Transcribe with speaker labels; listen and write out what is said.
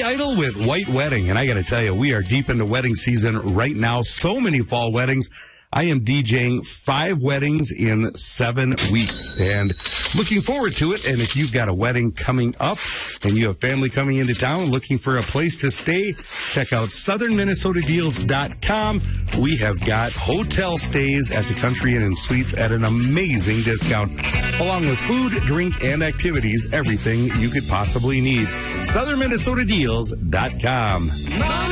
Speaker 1: Idol with White Wedding. And I got to tell you, we are deep into wedding season right now. So many fall weddings. I am DJing 5 weddings in 7 weeks and looking forward to it. And if you've got a wedding coming up and you have family coming into town looking for a place to stay, check out southernminnesotadeals.com. We have got hotel stays at the Country Inn and Suites at an amazing discount, along with food, drink, and activities, everything you could possibly need. southernminnesotadeals.com.